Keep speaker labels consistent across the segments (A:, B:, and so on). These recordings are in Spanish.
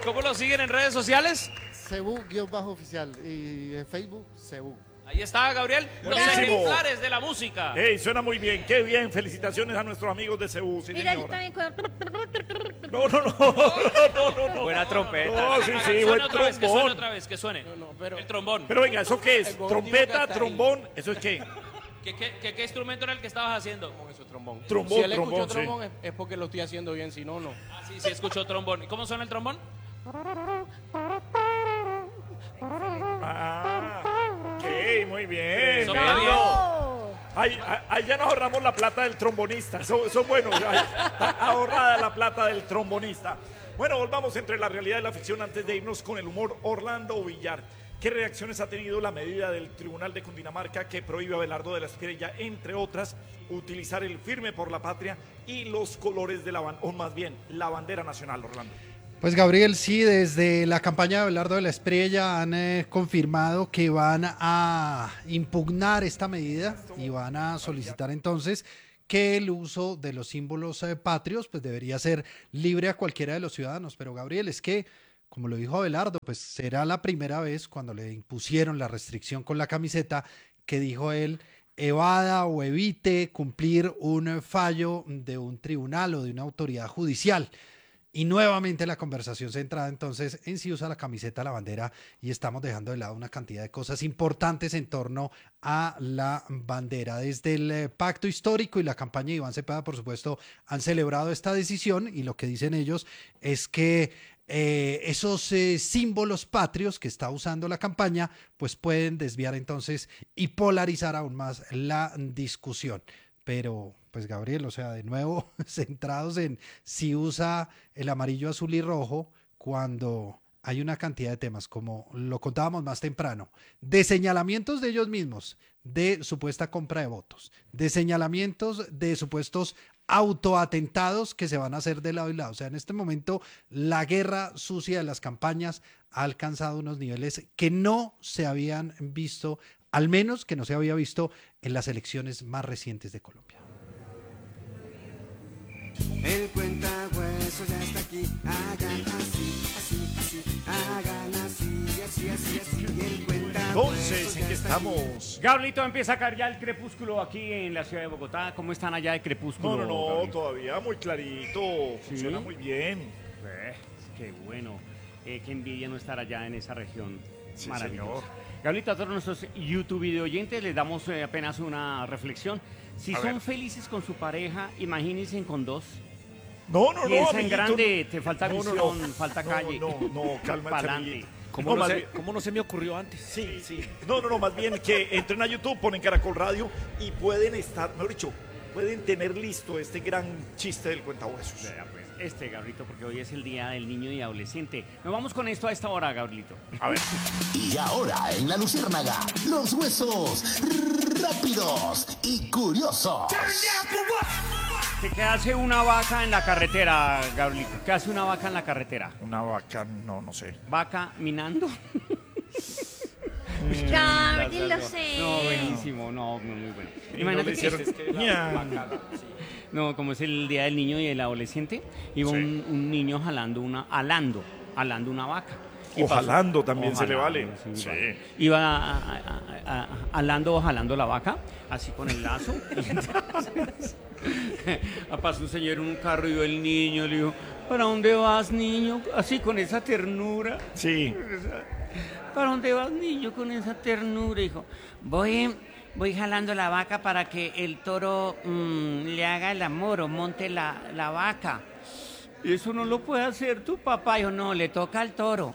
A: ¿Cómo lo siguen en redes sociales?
B: Cebú-oficial y en Facebook, Cebú.
A: Ahí está, Gabriel. Los
C: Buenísimo.
A: ejemplares de la música.
C: Hey, suena muy bien, qué bien. Felicitaciones a nuestros amigos de Cebú, sí,
D: Mira, yo
C: señora.
D: también con...
C: No.
A: Buena trompeta.
C: No, sí,
A: Suene
C: buen
A: otra vez, que suene
C: trombón.
A: otra vez, que suene.
E: pero...
A: El trombón.
C: Pero venga, ¿eso qué es?
E: El bombón
C: ¿Trompeta,
E: dijo que
C: trombón? ¿Eso es qué?
A: ¿Qué instrumento era el que estabas haciendo?
E: Con eso, trombón.
C: Trombón,
E: Si él escuchó
C: trombón, sí.
E: trombón es porque lo estoy haciendo bien, si no, no.
A: Ah, sí, sí, escuchó trombón. ¿Y cómo suena el trombón?
C: Ah, ok, muy bien.
A: Eso,
C: bien.
A: bien.
C: Ahí ya nos ahorramos la plata del trombonista. Eso es bueno. Está ahorrada la plata del trombonista. Bueno, volvamos entre la realidad y la ficción antes de irnos con el humor. Orlando Villar. ¿Qué reacciones ha tenido la medida del Tribunal de Cundinamarca que prohíbe a Abelardo de la Espriella, entre otras, utilizar el firme por la patria y los colores de la o más bien, la bandera nacional, Orlando?
F: Pues Gabriel, sí, desde la campaña de Abelardo de la Espriella han confirmado que van a impugnar esta medida y van a solicitar entonces que el uso de los símbolos patrios pues debería ser libre a cualquiera de los ciudadanos. Pero Gabriel, es que, como lo dijo Abelardo, pues será la primera vez cuando le impusieron la restricción con la camiseta que dijo él evada o evite cumplir un fallo de un tribunal o de una autoridad judicial. Y nuevamente la conversación centrada entonces en si usa la camiseta, la bandera, y estamos dejando de lado una cantidad de cosas importantes en torno a la bandera. Desde el pacto histórico y la campaña de Iván Cepeda, por supuesto, han celebrado esta decisión y lo que dicen ellos es que esos símbolos patrios que está usando la campaña pues pueden desviar entonces y polarizar aún más la discusión. Pero, pues Gabriel, o sea, de nuevo centrados en si usa el amarillo, azul y rojo cuando hay una cantidad de temas, como lo contábamos más temprano, de señalamientos de ellos mismos, de supuesta compra de votos, de señalamientos de supuestos autoatentados que se van a hacer de lado y lado. O sea, en este momento la guerra sucia de las campañas ha alcanzado unos niveles que no se habían visto, al menos que no se había visto en las elecciones más recientes de Colombia.
G: El cuentahuesos ya está aquí, hagan así, hagan así, el cuentahuesos.
C: Entonces, ¿en qué estamos?
H: Gablito, empieza a caer ya el crepúsculo aquí en la ciudad de Bogotá. ¿Cómo están allá de crepúsculo?
C: No,
H: Gablito?
C: todavía muy clarito. Funciona muy bien.
H: Qué bueno. Qué envidia no estar allá en esa región.
C: Sí,
H: Maravilloso.
C: señor.
H: Gablito, a todos nuestros YouTube video oyentes les damos apenas una reflexión. Si
C: A
H: son
C: ver.
H: felices con su pareja, imagínense con dos.
C: No,
H: Piensa en
C: amiguito,
H: grande,
C: no.
H: te falta
C: No,
H: visión, falta calle.
C: No, cálmate,
H: Pa'lante.
C: amiguito.
A: ¿Cómo,
C: No,
A: no
C: más
A: se,
C: bien-
A: ¿Cómo no se me ocurrió antes?
C: Sí. No, más bien que entren a YouTube, ponen Caracol Radio y pueden estar, mejor dicho, pueden tener listo este gran chiste del cuentahuesos.
H: Vea, pues, Gabrielito, porque hoy es el día del niño y adolescente. Nos vamos con esto a esta hora, Gabrielito.
C: A ver.
I: Y ahora en La Luciérnaga, los huesos rápidos y curiosos.
H: ¿Qué hace una vaca en la carretera, Gabrielito? ¿Qué hace una vaca en la carretera?
C: Una vaca, no sé.
H: ¿Vaca minando?
D: Gabriel, lo sé.
H: No, buenísimo, no, muy bueno.
C: Y
H: Imagínate
C: no le hicieron-
H: que-
C: Ña.
H: No, como es el día del niño y el adolescente, iba
C: Sí.
H: un niño alando una vaca. Y
C: O
H: pasó-
C: jalando también se le
H: jalando,
C: vale.
H: sí,
C: Sí.
H: vale. Iba jalando la vaca, así con el lazo. Pasó un señor en un carro y vio el niño, le dijo, ¿para dónde vas, niño? Así con esa ternura.
C: Sí.
H: ¿Para dónde vas, niño, con esa ternura? Dijo, voy jalando la vaca para que el toro le haga el amor o monte la vaca. Y eso no lo puede hacer tu papá. Dijo, no, le toca al toro.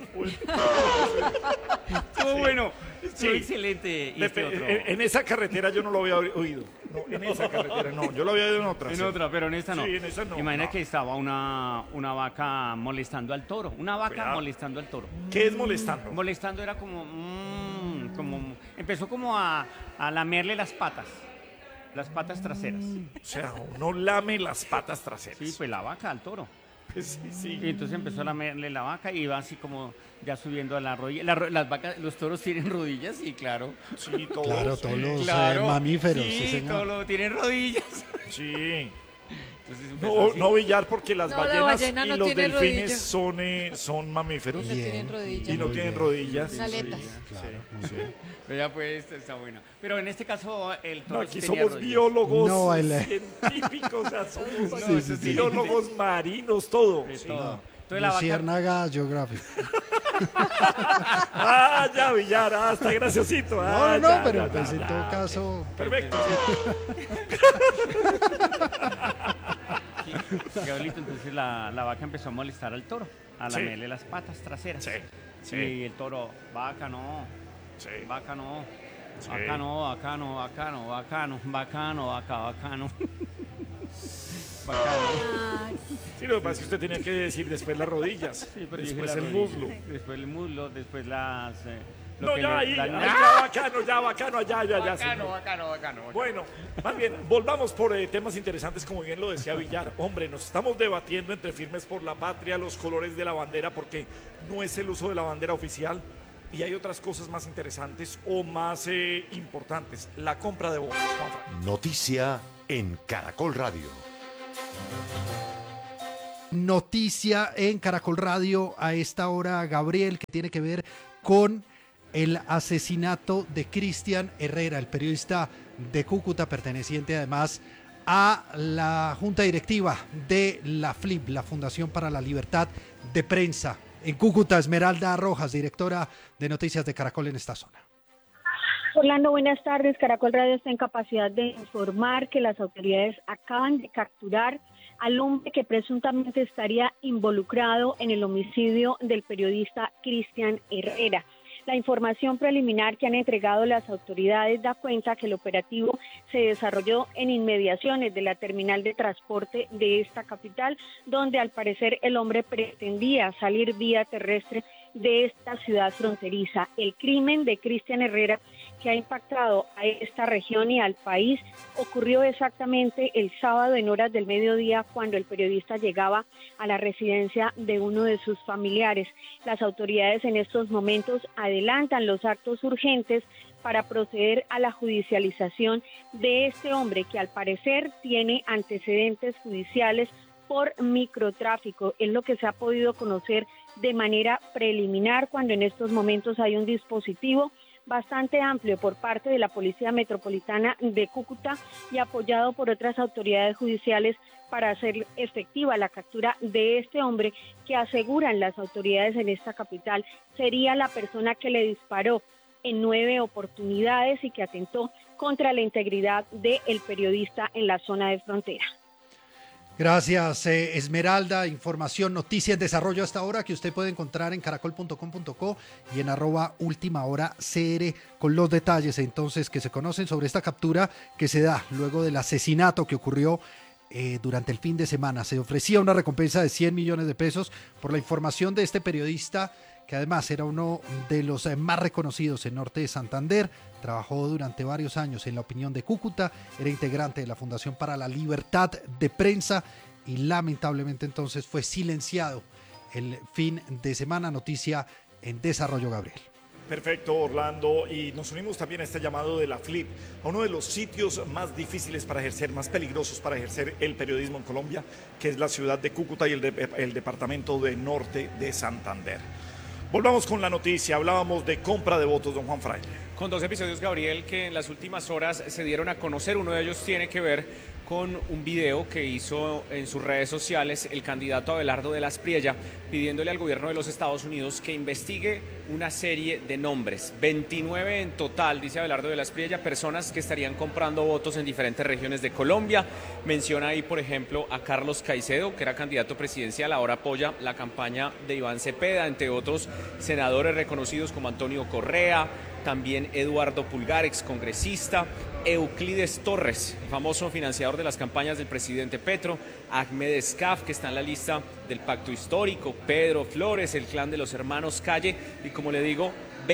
H: Estuvo bueno. Estuvo
C: Sí.
H: excelente. Y este otro.
C: En esa carretera yo no lo había oído. No, en esa carretera no. Yo lo había oído en otra.
H: En
C: sí.
H: otra, pero en esta no.
C: Sí, en esa no.
H: Imagina
C: No.
H: que estaba una vaca molestando al toro. Una vaca
C: Cuidado.
H: molestando al toro.
C: ¿Qué es molestando?
H: Molestando era como empezó como a lamerle las patas traseras.
C: O sea, uno lame las patas traseras.
H: Sí, pues la vaca al toro.
C: Pues sí.
H: Y entonces empezó a lamerle la vaca y iba así como ya subiendo a la rodilla. Las vacas, los toros tienen rodillas, sí, claro.
C: Sí, todos.
F: Claro, todos los
H: Claro.
F: mamíferos,
H: Sí,
F: sí, señor.
H: todos tienen rodillas.
C: Sí.
H: Entonces empezó
C: No,
H: así.
C: no billar porque las
J: No, la
C: ballenas
J: ballena
C: y
J: no
C: los
J: tiene
C: delfines
J: rodillas.
C: son mamíferos.
J: No tienen rodillas.
C: Y no
F: Muy
C: tienen
F: bien.
C: rodillas.
J: Aletas.
H: Pero ya pues, está buena. Pero en este caso el toro
C: No, aquí
H: sí tenía
C: somos
H: rodillas.
C: biólogos
F: No,
C: científicos, o sea, somos
H: Sí, sí, sí.
C: biólogos marinos, todo.
H: De
C: Sí.
H: todo. Entonces la vaca...
F: Luciérnaga Geographic.
C: Ah, ya, Villar, está graciosito. Ah,
F: No,
C: ya,
F: pero
C: ya,
F: pues
C: ya,
F: en
C: ya.
F: todo caso,
C: Perfecto.
H: Gabrielito, entonces la vaca empezó a molestar al toro, a
C: Sí.
H: lamerle las patas traseras.
C: Sí, sí.
H: Y el toro, vaca no,
C: Sí.
H: vaca no,
C: Sí.
H: vaca no, vaca no, vaca no, vaca no, vaca no, vaca, vaca no. Vaca no.
J: Ay,
C: Sí, lo que pasa es que usted tenía que decir después las rodillas,
H: Sí, pero dije
C: después
H: la
C: el
H: rodilla,
C: muslo.
H: Después el muslo, después las... lo
C: No,
H: que
C: ya
H: le-
C: ahí,
H: la-
C: ya bacano, ya.
H: Bacano,
C: señor.
H: bacano, bacano.
C: Bueno, más bien, volvamos por temas interesantes, como bien lo decía Villar. Hombre, nos estamos debatiendo entre Firmes por la Patria, los colores de la bandera, porque no es el uso de la bandera oficial. Y hay otras cosas más interesantes o más importantes. La compra de votos, Juanfran.
I: Noticia en Caracol Radio.
F: noticia en Caracol Radio a esta hora, Gabriel, que tiene que ver con el asesinato de Cristian Herrera, el periodista de Cúcuta, perteneciente además a la junta directiva de la FLIP, la Fundación para la Libertad de Prensa. En Cúcuta, Esmeralda Rojas, directora de Noticias de Caracol en esta zona.
K: Orlando, buenas tardes. Caracol Radio está en capacidad de informar que las autoridades acaban de capturar al hombre que presuntamente estaría involucrado en el homicidio del periodista Cristian Herrera. La información preliminar que han entregado las autoridades da cuenta que el operativo se desarrolló en inmediaciones de la terminal de transporte de esta capital, donde al parecer el hombre pretendía salir vía terrestre de esta ciudad fronteriza. El crimen de Cristian Herrera, que ha impactado a esta región y al país, ocurrió exactamente el sábado en horas del mediodía, cuando el periodista llegaba a la residencia de uno de sus familiares. Las autoridades en estos momentos adelantan los actos urgentes para proceder a la judicialización de este hombre, que al parecer tiene antecedentes judiciales por microtráfico. Es lo que se ha podido conocer de manera preliminar, cuando en estos momentos hay un dispositivo bastante amplio por parte de la Policía Metropolitana de Cúcuta y apoyado por otras autoridades judiciales para hacer efectiva la captura de este hombre, que aseguran las autoridades en esta capital sería la persona que le disparó en 9 oportunidades y que atentó contra la integridad del periodista en la zona de frontera.
F: Gracias, Esmeralda. Información, noticia en desarrollo hasta ahora que usted puede encontrar en caracol.com.co y en @ultimahoracr, con los detalles entonces que se conocen sobre esta captura que se da luego del asesinato que ocurrió durante el fin de semana. Se ofrecía una recompensa de 100 millones de pesos por la información de este periodista, que además era uno de los más reconocidos en Norte de Santander. Trabajó durante varios años en La Opinión de Cúcuta, era integrante de la Fundación para la Libertad de Prensa y lamentablemente entonces fue silenciado el fin de semana. Noticia en desarrollo, Gabriel.
C: Perfecto, Orlando. Y nos unimos también a este llamado de la FLIP, a uno de los sitios más difíciles para ejercer, más peligrosos para ejercer el periodismo en Colombia, que es la ciudad de Cúcuta y el departamento de Norte de Santander. Volvamos con la noticia. Hablábamos de compra de votos, don Juan Fraile.
E: Con 2 episodios, Gabriel, que en las últimas horas se dieron a conocer. Uno de ellos tiene que ver con un video que hizo en sus redes sociales el candidato Abelardo de la Espriella, pidiéndole al gobierno de los Estados Unidos que investigue una serie de nombres. 29 en total, dice Abelardo de la Espriella, personas que estarían comprando votos en diferentes regiones de Colombia. Menciona ahí, por ejemplo, a Carlos Caicedo, que era candidato presidencial, ahora apoya la campaña de Iván Cepeda, entre otros senadores reconocidos como Antonio Correa, también Eduardo Pulgar, excongresista, Euclides Torres, famoso financiador de las campañas del presidente Petro, Ahmed Escaf, que está en la lista del Pacto Histórico, Pedro Flores, el clan de los hermanos Calle, y como le digo,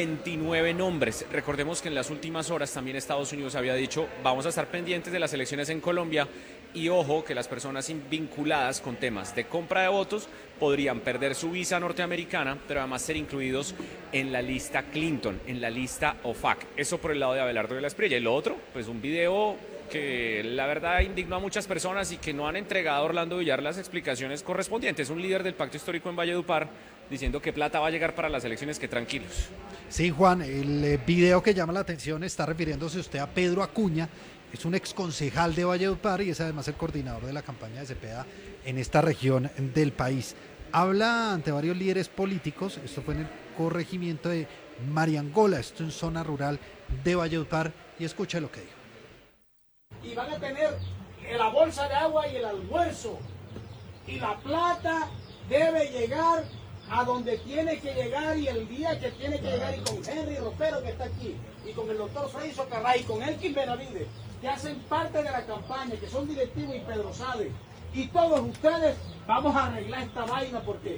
E: 29 nombres. Recordemos que en las últimas horas también Estados Unidos había dicho, vamos a estar pendientes de las elecciones en Colombia, y ojo que las personas vinculadas con temas de compra de votos podrían perder su visa norteamericana, pero además ser incluidos en la lista Clinton, en la lista OFAC. Eso por el lado de Abelardo de la Espriella. Y lo otro, pues un video que la verdad indignó a muchas personas y que no han entregado a Orlando Villar las explicaciones correspondientes. Un líder del pacto histórico en Valledupar diciendo que plata va a llegar para las elecciones, que tranquilos.
F: Sí, Juan, el video que llama la atención está refiriéndose usted a Pedro Acuña, es un exconcejal de Valledupar y es además el coordinador de la campaña de Cepeda en esta región del país. Habla ante varios líderes políticos, esto fue en el corregimiento de Mariangola, esto en zona rural de Valledupar, y escuche lo que dijo.
J: Y van a tener la bolsa de agua y el almuerzo, y la plata debe llegar a donde tiene que llegar y el día que tiene que llegar, y con Henry Ropero que está aquí, y con el doctor Freddy Socarrá, y con Elkin Benavides, que hacen parte de la campaña, que son directivos, y Pedro Sade, y todos ustedes, vamos a arreglar esta vaina porque...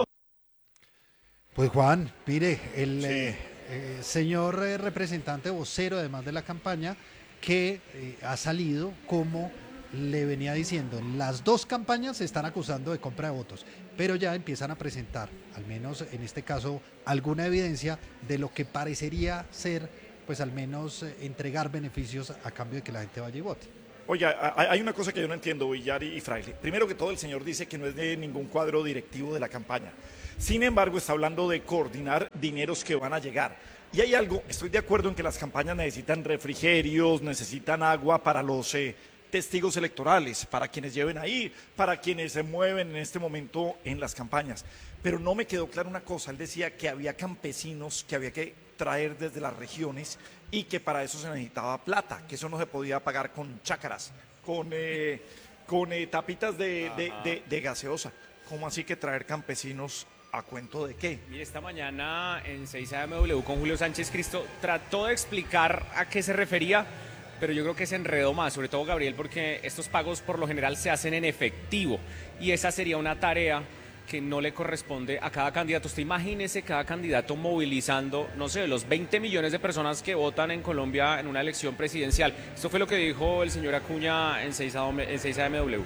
F: Pues Juan, mire, el señor representante vocero además de la campaña, que ha salido como le venía diciendo, las dos campañas se están acusando de compra de votos, pero ya empiezan a presentar, al menos en este caso, alguna evidencia de lo que parecería ser, pues al menos entregar beneficios a cambio de que la gente vaya y vote.
C: Oiga, hay una cosa que yo no entiendo, Villar y Fraile. Primero que todo, el señor dice que no es de ningún cuadro directivo de la campaña. Sin embargo, está hablando de coordinar dineros que van a llegar. Y hay algo, estoy de acuerdo en que las campañas necesitan refrigerios, necesitan agua para los testigos electorales, para quienes lleven ahí, para quienes se mueven en este momento en las campañas. Pero no me quedó claro una cosa, él decía que había campesinos que había que traer desde las regiones y que para eso se necesitaba plata, que eso no se podía pagar con chácaras, con tapitas de gaseosa. ¿Cómo así que traer campesinos a cuento de qué?
E: Mire, esta mañana en 6AMW con Julio Sánchez Cristo trató de explicar a qué se refería, pero yo creo que se enredó más, sobre todo Gabriel, porque estos pagos por lo general se hacen en efectivo y esa sería una tarea que no le corresponde a cada candidato. Usted imagínese cada candidato movilizando, no sé, los 20 millones de personas que votan en Colombia en una elección presidencial. Esto fue lo que dijo el señor Acuña en 6AMW.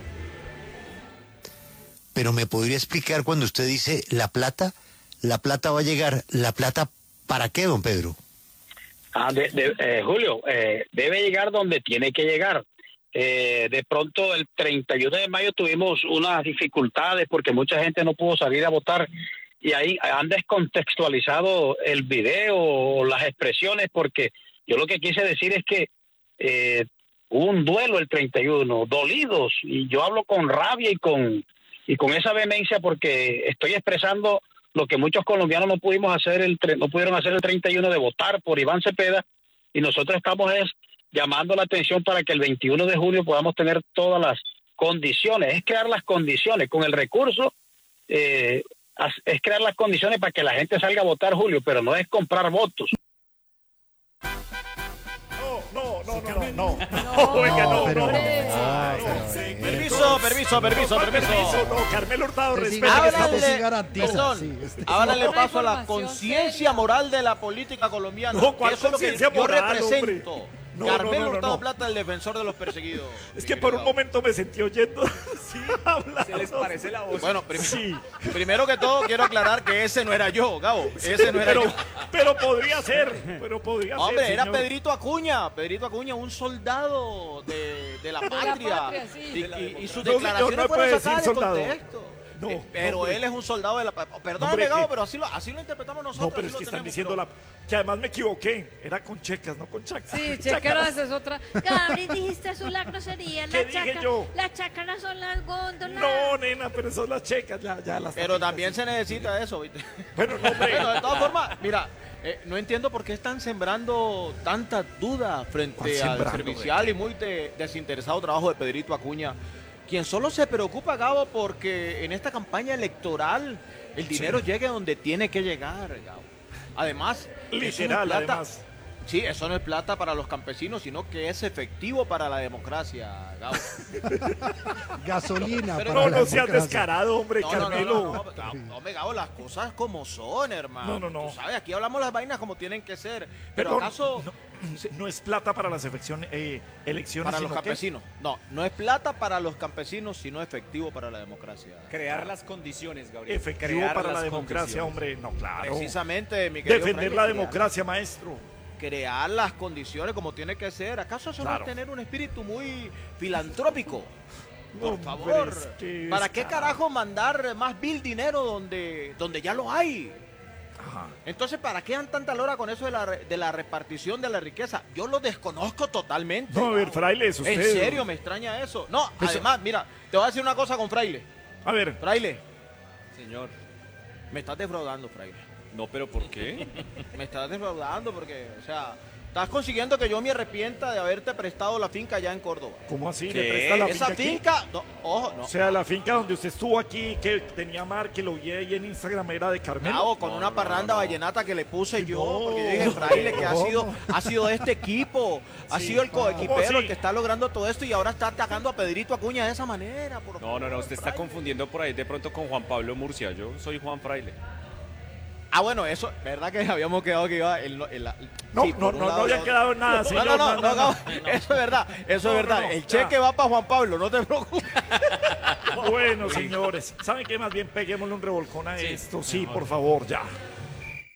L: Pero ¿me podría explicar cuando usted dice la plata va a llegar, la plata para qué, don Pedro?
M: Julio, debe llegar donde tiene que llegar. De pronto el 31 de mayo tuvimos unas dificultades porque mucha gente no pudo salir a votar y ahí han descontextualizado el video o las expresiones, porque yo lo que quise decir es que hubo un duelo el 31, dolidos, y yo hablo con rabia y con esa vehemencia porque estoy expresando lo que muchos colombianos no pudieron hacer el 31, de votar por Iván Cepeda, y nosotros estamos llamando la atención para que el 21 de junio podamos tener todas las condiciones, es crear las condiciones con el recurso, es crear las condiciones para que la gente salga a votar, Julio, pero no es comprar votos.
C: No.
N: Permiso.
C: No, Carmelo Hurtado,
N: Háblale paso a la conciencia moral de la política colombiana.
C: No, ¿cuál
N: eso es lo que
C: conciencia
N: yo
C: moral,
N: represento.
C: hombre?
N: Carmelo Hurtado Plata, el defensor de los perseguidos.
C: Es que por un momento me sentí oyendo. Sí, hablando.
E: ¿Se les parece la voz?
N: Bueno, primero que todo quiero aclarar que ese no era yo, Gabo. Ese no era yo.
C: Pero podría ser.
N: Hombre, era Pedrito Acuña, un soldado de la patria. Y sus declaraciones fueron sacadas de contexto. Pero él es un soldado de la... Perdóname, Gabo, pero así lo interpretamos nosotros.
C: No, pero es que están diciendo que además me equivoqué. Era con checas, no con chacas.
D: Sí, chequeras es otra. Gabriel, dijiste eso, la grosería.
C: ¿Qué dije yo?
D: Las chácaras son las góndolas.
C: No, nena, pero son las checas. Ya las
N: pero también se necesita eso, ¿viste?
C: Bueno, no, hombre.
N: Bueno, de todas formas, mira... no entiendo por qué están sembrando tanta duda frente al servicial y muy desinteresado trabajo de Pedrito Acuña, quien solo se preocupa, Gabo, porque en esta campaña electoral el dinero llegue donde tiene que llegar, Gabo. Además,
C: literal, además.
N: Sí, eso no es plata para los campesinos, sino que es efectivo para la democracia, Gabo.
F: Gasolina.
C: Pero no seas descarado, hombre, Carmelo.
N: Hombre, Gabo, las cosas como son, hermano.
C: No.
N: Tú sabes, aquí hablamos las vainas como tienen que ser. Pero ¿acaso
C: no es plata para las elecciones?
N: Para los campesinos. No es plata para los campesinos, sino efectivo para la democracia.
E: Crear las condiciones, Gabriel.
C: Efectivo para la democracia, hombre. No, claro.
N: Precisamente, mi querido
C: defender la democracia, maestro.
N: crear las condiciones como tiene que ser. ¿Acaso eso no es tener un espíritu muy filantrópico? Por favor, ¿para qué carajo mandar más dinero donde ya lo hay?
C: Ajá.
N: Entonces, ¿para qué dan tanta lora con eso de la repartición de la riqueza? Yo lo desconozco totalmente.
C: No, a ver, Fraile, eso
N: En serio, me extraña eso. No, además, mira, te voy a decir una cosa con Fraile.
C: A ver.
N: Fraile.
E: Señor.
N: Me estás defraudando, Fraile.
E: No, pero ¿por qué?
N: Me estás defraudando porque, o sea, estás consiguiendo que yo me arrepienta de haberte prestado la finca allá en Córdoba.
C: ¿Cómo así?
N: ¿Qué?
C: ¿Le presta la
N: Esa
C: finca?
N: finca, no, ojo, no.
C: O sea, la finca donde usted estuvo aquí, que tenía mar, que lo vi ahí en Instagram, era de Carmelo.
N: Bravo, con una parranda vallenata que le puse yo, porque yo dije, Fraile, que ha sido de este equipo, ha sido el coequipero el que está logrando todo esto y ahora está atacando a Pedrito Acuña de esa manera.
E: No, usted está confundiendo por ahí de pronto con Juan Pablo Murcia. Yo soy Juan Fraile.
N: Ah, bueno, eso, ¿verdad que habíamos quedado que iba
C: No había quedado nada, señor.
N: No, eso es verdad. El cheque va para Juan Pablo, no te preocupes.
C: Bueno, señores, ¿saben qué? Más bien peguémosle un revolcón a esto. Sí, por favor, ya.